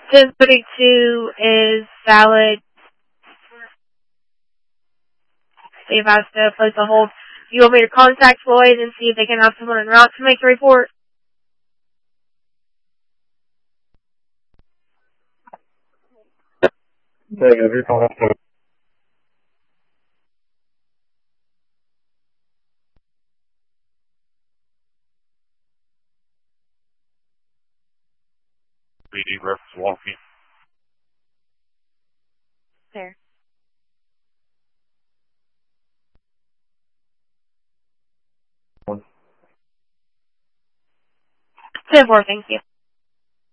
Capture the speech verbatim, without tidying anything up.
ten thirty-two is valid. They've asked to place a hold. Do you want me to contact Floyd and see if they can have someone en route to make the report? Negative, you're calling up to B D reference walking. There. ten four, thank you.